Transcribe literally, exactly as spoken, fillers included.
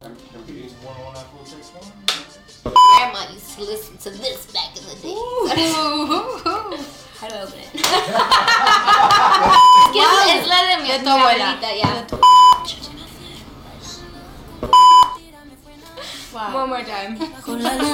Competing one on one four six one. Grandma used to listen to this back in the day. How do I open it? Es, es la de mi, De tu mi abuela. abuelita, ya. Wow. One more time.